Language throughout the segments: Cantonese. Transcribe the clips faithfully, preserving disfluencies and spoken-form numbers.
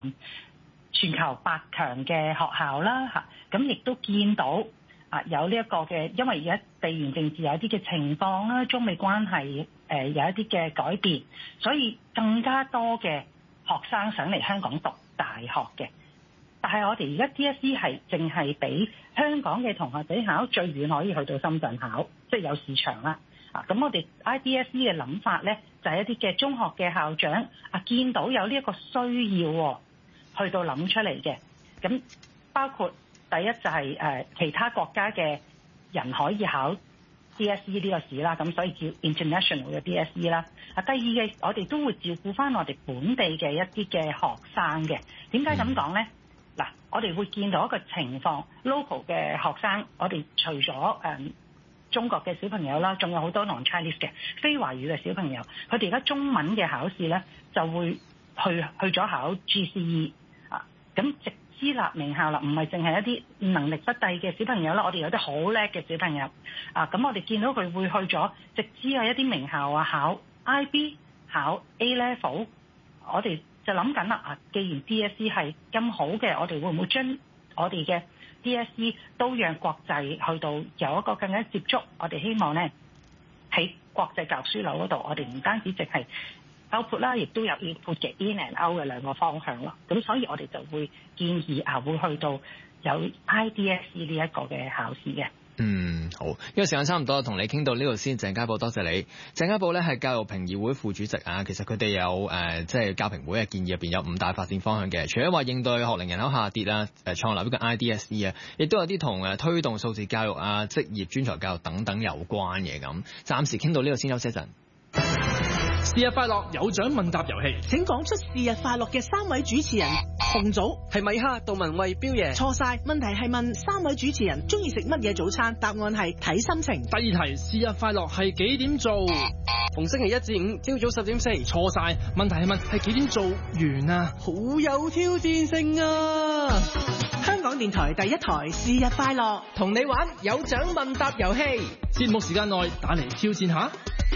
全球百強嘅學校啦嚇，咁亦都見到啊有呢一個嘅，因為而家地緣政治有啲嘅情況啦，中美關係誒有一啲嘅改變，所以更加多嘅學生想嚟香港讀大學嘅。但係我哋而家 D S E 係淨係俾香港嘅同學仔考，最遠可以去到深圳考，即係有市場啦。啊，咁我哋 I D S E 嘅諗法咧，就係一啲嘅中學嘅校長啊，見到有呢一個需要，去到諗出嚟嘅。咁包括第一就係誒其他國家嘅人可以考 D S E 呢個試啦，咁所以叫 international 嘅 D S E 啦。啊，第二嘅我哋都會照顧翻我哋本地嘅一啲嘅學生嘅。點解咁講咧？嗱，我哋會見到一個情況 ，local 嘅學生，我哋除咗誒、嗯、中國嘅小朋友啦，仲有好多 non-Chinese 嘅非華語嘅小朋友，佢哋而家中文嘅考試咧就會去去咗考 G C E 啊，咁直資立名校啦，唔係淨係一啲能力不低嘅小朋友啦，我哋有啲好叻嘅小朋友啊，咁我哋見到佢會去咗直資啊一啲名校啊考 I B 考 A level， 我哋就諗緊啦啊！既然 D S E 係咁好嘅，我哋會唔會將我哋嘅 D S E 都讓國際去到有一個更加接觸？我哋希望咧喺國際教書樓嗰度，我哋唔單止淨係 output 啦，亦都有 input 嘅 in and out 嘅兩個方向咯。咁所以我哋就會建議啊，會去到有 I D S E 呢一個嘅考試嘅。 嗯，好，呢個時間差唔多，同你傾到呢度先。鄭家寶，多謝你。鄭家寶咧係教育評議會副主席啊。其實佢哋有誒，即係教評會嘅建議入邊有五大發展方向嘅。除咗話應對學齡人口下跌啊，誒創立呢個 I D S E 啊，亦都有啲同誒推動數字教育啊、職業專才教育等等有關嘅咁。暫時傾到呢度先，休息一陣。 是日快樂有獎問答遊戲， 請講出是日快樂嘅三位主持人。紅組係米哈、杜文蔚、彪爺。 錯晒，問題係問三位主持人中意食乜嘢早餐，答案係睇心情。 第二題，是日快樂係幾點做？ 逢星期一至五朝早十點四。 錯晒，問題係問係幾點做完啊？ 好有挑戰性啊！ 香港電台第一台是日快樂， 同你玩有獎問答遊戲， 節目時間內打嚟挑戰下。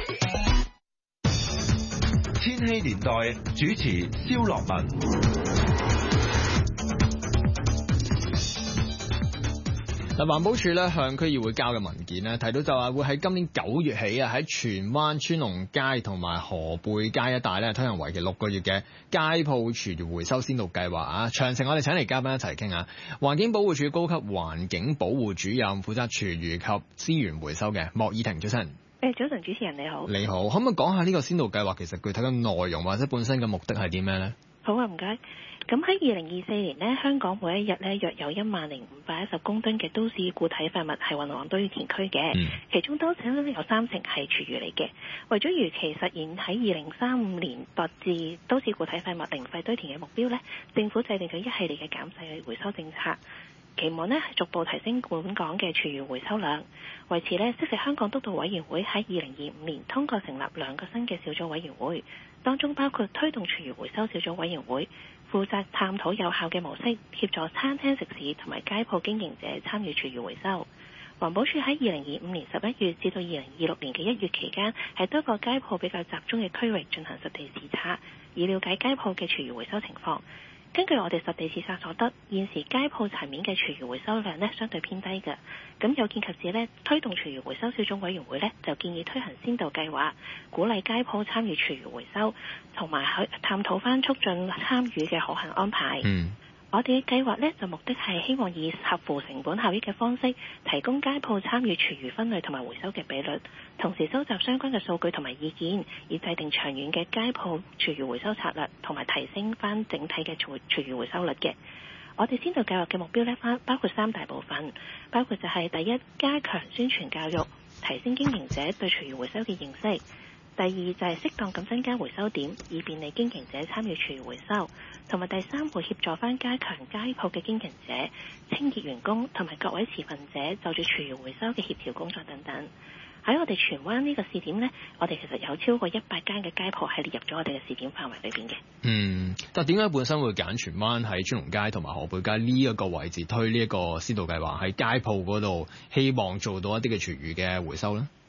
千禧年代主持蕭樂文。 嗱，環保署咧向區議會交嘅文件咧，提到就話會喺今年九月起啊，喺荃灣川龍街同埋河背街一帶咧推行為期六個月嘅街鋪廚餘回收先導計劃啊。詳情我哋請嚟嘉賓一齊傾下。環境保護署高級環境保護主任負責廚餘及資源回收嘅莫以婷，早晨。 誒，早晨，主持人你好。 你好，可唔可以講下呢個先導計劃其實具體嘅內容或者本身嘅目的係啲咩呢？ 好啊，唔該。咁喺二零二四年呢，香港每一日呢約有一萬零五百一十公噸嘅都市固體廢物係運往堆填區嘅，嗯、其中多成呢有三成係廚餘嚟嘅。為咗如期實現喺二零三五年達至都市固體廢物零廢堆填嘅目標呢，政府制定咗一系列嘅減廢回收政策。期望呢逐步提升本港嘅廚餘回收量。為此呢，適時香港督導委員會喺二零二五年通過成立兩個新嘅小組委員會，當中包括推動廚餘回收小組委員會，負責探討有效嘅模式，協助餐廳食肆同埋街鋪經營者參與廚餘回收。環保署喺二零二五年十一月至到二零二六年嘅一月期間，喺多個街鋪比較集中嘅區域進行實地視察，以了解街鋪嘅廚餘回收情況。根據我哋實地視察所得，現時街鋪層面嘅廚餘回收量呢相對偏低嘅。咁有見及此呢，推動廚餘回收小組委員會呢就建議推行先導計劃，鼓勵街鋪參與廚餘回收，同埋去探討翻促進參與嘅可行安排。嗯。我哋嘅計劃呢，就目的係希望以合乎成本效益嘅方式，提供街鋪參與廚餘分類同埋回收嘅比率，同時收集相關嘅數據同埋意見，以制定長遠嘅街鋪廚餘回收策略，同埋提升翻整體嘅廚廚餘回收率嘅。我哋先導計劃嘅目標呢，包括三大部分，包括就係第一，加強宣傳教育，提升經營者對廚餘回收嘅認識；第二就係適當咁增加回收點，以便利經營者參與廚餘回收。同埋第三，會協助翻加強街鋪嘅經營者、清潔員工同埋各位持份者就住廚餘回收嘅協調工作等等。喺我哋荃灣呢個試點呢，我哋其實有超過一百間嘅街鋪係列入咗我哋嘅試點範圍裏邊嘅。嗯， 但係點解本身會揀荃灣喺川龍街同埋河背街呢一個位置推呢一個先導計劃喺街鋪嗰度，希望做到一啲嘅廚餘嘅回收呢？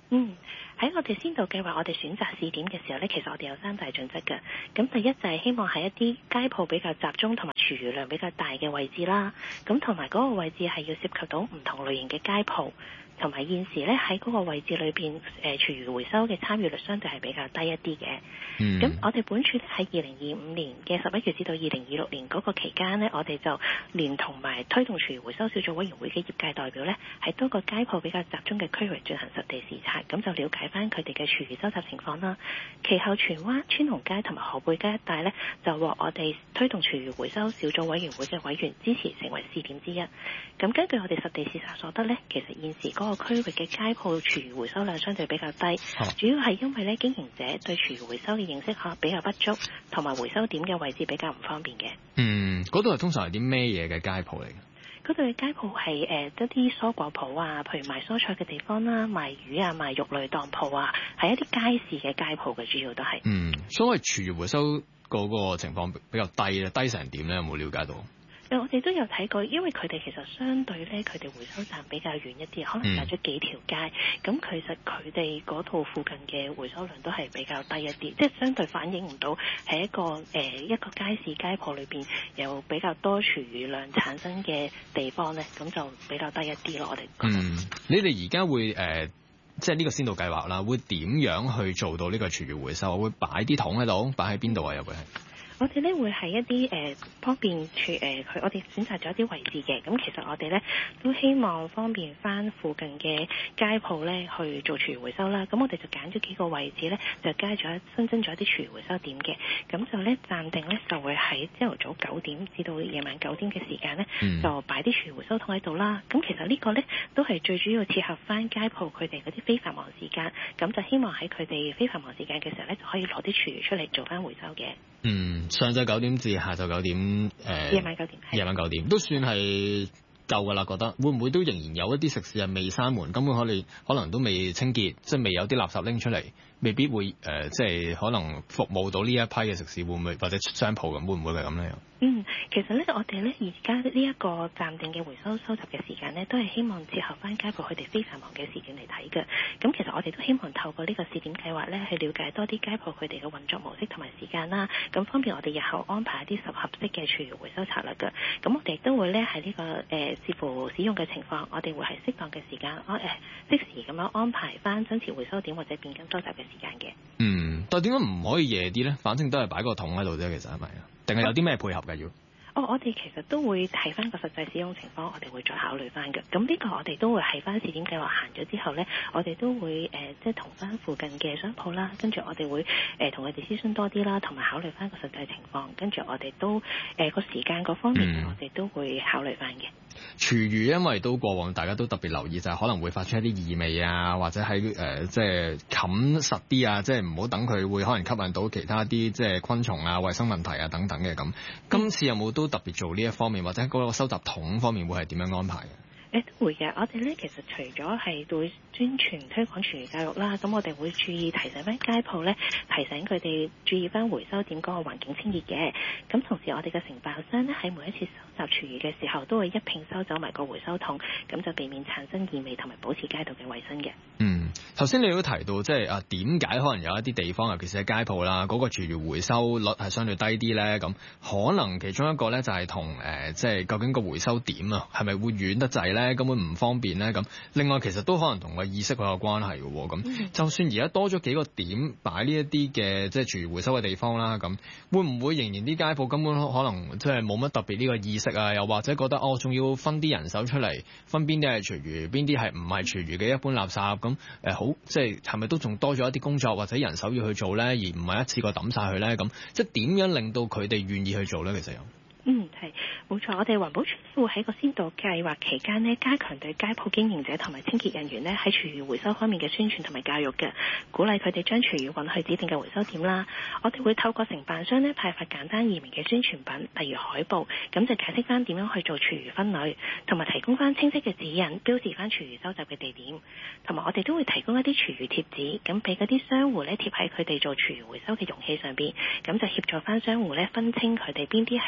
嗯，喺我哋先導計劃，我哋選擇試點嘅時候呢，其實我哋有三大準則嘅。咁第一就係希望係一啲街鋪比較集中同埋廚餘量比較大嘅位置啦。咁同埋嗰個位置係要涉及到唔同類型嘅街鋪。同埋現時咧喺嗰個位置裏邊，誒廚餘回收嘅參與率相對係比較低一啲嘅。咁、嗯、我哋本處咧喺二零二五年嘅十一月至到二零二六年嗰個期間呢，我哋就連同埋推動廚餘回收小組委員會嘅業界代表咧，喺多個街鋪比較集中嘅區域進行實地視察，咁就了解翻佢哋嘅廚餘收集情況啦。其後荃灣川龍街同埋河背街一帶咧，就獲我哋推動廚餘回收小組委員會嘅委員支持成為試點之一。咁根據我哋實地視察所得咧，其實現時嗰個區域嘅街鋪廚餘回收量相對比較低，啊、主要係因為咧經營者對廚餘回收嘅認識可比較不足，同埋回收點嘅位置比較唔方便嘅。 嗯，嗰度係通常係啲咩嘢嘅街鋪嚟嘅？ 嗰度嘅街鋪係誒一啲蔬果鋪啊，譬如賣蔬菜嘅地方啦，賣魚啊、賣肉類檔鋪啊，係一啲街市嘅街鋪嘅，主要都係。嗯， 所謂廚餘回收嗰個情況比較低咧，低成點咧？有冇了解到？ 誒，我哋都有睇過，因為佢哋其實相對咧，佢哋回收站比較遠一啲，可能隔咗幾條街。咁、嗯、其實佢哋嗰度附近嘅回收量都係比較低一啲，即係相對反映唔到喺一個誒、呃、一個街市街鋪裏邊有比較多廚餘量產生嘅地方咧，咁就比較低一啲咯。我哋嗯，你哋而家會誒、呃，即係呢個先導計劃啦，會點樣去做到呢個廚餘回收？會擺啲桶喺度，擺喺邊度啊？又會係？ 我哋咧會喺一啲誒、呃、方便處誒佢，呃、我哋選擇咗一啲位置嘅。咁其實我哋咧都希望方便翻附近嘅街鋪咧去做廚餘回收啦。咁我哋就揀咗幾個位置咧，就加咗新增咗一啲廚餘回收點嘅。咁就咧暫定咧就會喺朝頭早九點至到夜晚九點嘅時間咧，嗯、就擺啲廚餘回收桶喺度啦。咁其實個呢個咧都係最主要切合翻街鋪佢哋嗰啲非繁忙時間。咁就希望喺佢哋非繁忙時間嘅時候咧，就可以攞啲廚餘出嚟做翻回收嘅。 嗯，上晝九點至下晝九點，誒、呃， 夜晚九點， 夜晚九點都算係夠㗎啦。覺得會唔會都仍然有一啲食肆係未閂門，根本可能可能都未清潔，即係未有啲垃圾拎出嚟，未必會誒、呃，即係可能服務到呢一批嘅食肆，會唔會或者商鋪咁，會唔會係咁咧？ 嗯，其實咧，我哋咧而家呢一個暫定嘅回收收集嘅時間咧，都係希望結合翻街鋪佢哋非繁忙嘅時間嚟睇嘅。咁其實我哋都希望透過呢個試點計劃咧，去了解多啲街鋪佢哋嘅運作模式同埋時間啦，咁方便我哋日後安排一啲十合適嘅廚餘回收策略嘅。咁我哋都會咧喺呢、這個誒、呃、視乎使用嘅情況，我哋會喺適當嘅時間安誒適時咁樣安排翻增設回收點或者變更收集嘅時間嘅。 嗯，但係點解唔可以夜啲咧？反正都係擺個桶喺度啫，其實係咪啊？定係有啲咩配合嘅要？ 哦，我哋其實都會睇翻個實際使用情況，我哋會再考慮翻嘅。咁呢個我哋都會喺翻試點計劃行咗之後呢，我哋都會誒、呃、即係同翻附近嘅商鋪啦，跟住我哋會誒同佢哋諮詢多啲啦，同埋考慮翻個實際情況，跟住我哋都誒個、呃、時間嗰方面，嗯、我哋都會考慮翻嘅。 廚餘因為都過往大家都特別留意，就係、是、可能會發出一啲異味啊，或者喺誒、呃、即係冚實啲啊，即係唔好等佢會可能吸引到其他啲即係昆蟲啊、衞生問題啊等等嘅咁。今次有冇都特別做呢一方面，或者嗰個收集桶方面會係點樣安排嘅？ 誒都會嘅，我哋咧其實除咗係會宣傳推廣廚餘教育啦，咁我哋會注意提醒翻街鋪咧，提醒佢哋注意翻回收點嗰個環境清潔嘅。咁同時我哋嘅承包商咧喺每一次收集廚餘嘅時候，都會一併收走埋個回收桶，咁就避免產生異味同埋保持街道嘅衞生嘅。嗯， 頭先你都提到即係啊點解可能有一啲地方，尤其是喺街鋪啦，嗰、那個廚餘回收率係相對低啲咧？咁可能其中一個咧就係同誒即係究竟個回收點啊係咪會遠得滯咧？根本唔方便咧。咁另外其實都可能同個意識好有關係嘅喎。咁、嗯、就算而家多咗幾個點擺呢一啲嘅即係廚餘回收嘅地方啦，咁會唔會仍然啲街鋪根本可能即係冇乜特別呢個意識啊？又或者覺得哦，仲要分啲人手出嚟分邊啲係廚餘，邊啲係唔係廚餘嘅一般垃圾？咁誒好，即係係咪都仲多咗一啲工作或者人手要去做咧？而唔係一次過抌晒佢咧？咁即係點樣令到佢哋願意去做咧？其實有。 嗯，係冇錯，我哋環保署會喺個先導計劃期間呢，加強對街鋪經營者同埋清潔人員呢喺廚餘回收方面嘅宣傳同埋教育嘅，鼓勵佢哋將廚餘運去指定嘅回收點啦。我哋會透過承辦商呢派發簡單易明嘅宣傳品，例如海報，咁就解釋翻點樣去做廚餘分類，同埋提供翻清晰嘅指引，標示翻廚餘收集嘅地點，同埋我哋都會提供一啲廚餘貼紙，咁俾嗰啲商戶呢貼喺佢哋做廚餘回收嘅容器上邊，咁就協助翻商戶呢分清佢哋邊啲係做廚餘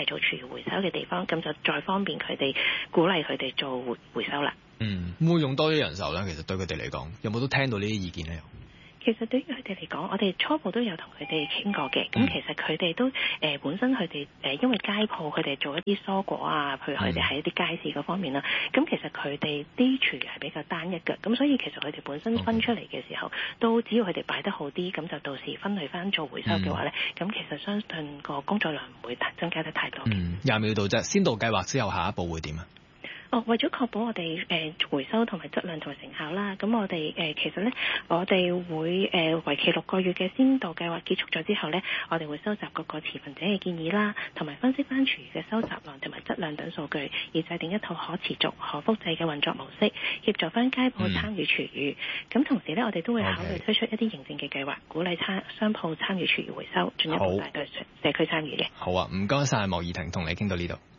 回收嘅地方，咁就再方便佢哋，鼓勵佢哋做回回收啦。 嗯，會唔會用多啲人手咧？其實對佢哋嚟講，有冇都聽到呢啲意見咧？ 其實對於佢哋嚟講，我哋初步都有同佢哋傾過嘅。咁、嗯、其實佢哋都誒、呃、本身佢哋誒因為街鋪佢哋做一啲蔬果啊，譬如佢哋喺一啲街市嗰方面啦。咁、嗯、其實佢哋啲廚餘係比較單一嘅。咁所以其實佢哋本身分出嚟嘅時候，嗯、都只要佢哋擺得好啲，咁就到時分類翻做回收嘅話咧，咁、嗯、其實相信個工作量唔會增加得太多。 嗯，廿秒到啫。先導計劃之後下一步會點啊？ 哦，為咗確保我哋誒、呃、回收同埋質量同埋成效啦，咁我哋誒、呃、其實咧，我哋會誒、呃、為期六個月嘅先導計劃結束咗之後咧，我哋會收集各個持份者嘅建議啦，同埋分析翻廚餘嘅收集量同埋質量等數據，而制定一套可持續、可複製嘅運作模式，協助翻街鋪參與廚餘。咁、嗯、同時咧，我哋都會考慮推出一啲認證嘅計劃，鼓勵參商鋪參與廚餘回收，進一步帶動社區參與嘅。 好啊，唔該晒莫儀婷，同你傾到呢度。